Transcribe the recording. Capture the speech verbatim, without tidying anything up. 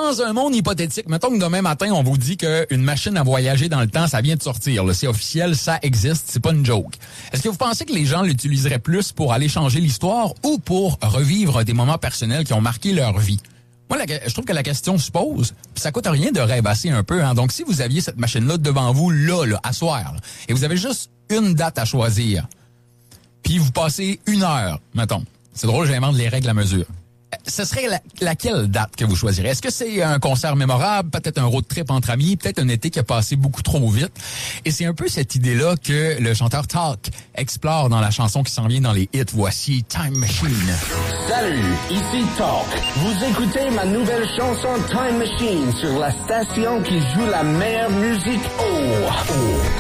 dans un monde hypothétique, mettons que demain matin, on vous dit qu'une machine à voyager dans le temps, ça vient de sortir. Là, c'est officiel, ça existe, c'est pas une joke. Est-ce que vous pensez que les gens l'utiliseraient plus pour aller changer l'histoire ou pour revivre des moments personnels qui ont marqué leur vie? Moi, la, je trouve que la question se pose, puis ça coûte rien de rêvasser un peu. Hein? Donc, si vous aviez cette machine-là devant vous, là, là, à soir, là, et vous avez juste une date à choisir, puis vous passez une heure, mettons. C'est drôle, j'invente les règles à mesure. Ce serait la, laquelle date que vous choisirez? Est-ce que c'est un concert mémorable, peut-être un road trip entre amis, peut-être un été qui a passé beaucoup trop vite? Et c'est un peu cette idée-là que le chanteur Talk explore dans la chanson qui s'en vient dans les hits. Voici Time Machine. Salut, ici Talk. Vous écoutez ma nouvelle chanson Time Machine sur la station qui joue la meilleure musique. Oh, oh.